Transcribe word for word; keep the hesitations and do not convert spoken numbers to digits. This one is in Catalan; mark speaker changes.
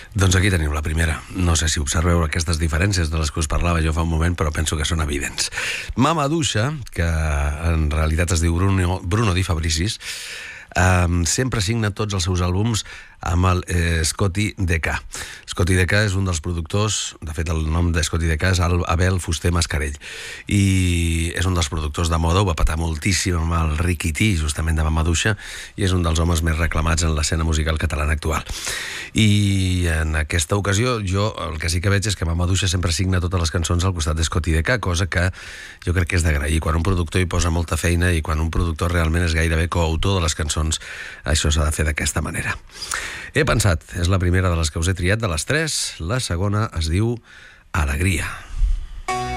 Speaker 1: Doncs aquí teniu la primera. No sé si observeu aquestes diferències de les que us parlava jo fa un moment, però penso que són evidents. Mama Duixa, que en realitat es diu Bruno, Bruno Di Fabricis, Um, sempre signa tots els seus àlbums amb el eh, Scotty D K. Scotty D K és un dels productors, de fet el nom de Scotty D K és Abel Fuster Mascarell, i és un dels productors de moda, ho va patar moltíssim amb el Ricky T, justament de Mama Duixa, i és un dels homes més reclamats en l'escena musical catalana actual. I en aquesta ocasió jo el que sí que veig és que Mama Duixa sempre signa totes les cançons al costat de Scotty D K, cosa que jo crec que és d'agrair. Quan un productor hi posa molta feina i quan un productor realment és gairebé coautor de les cançons, això s'ha de fer d'aquesta manera. He pensat, és la primera de les que us he triat de les tres, la segona es diu Alegria.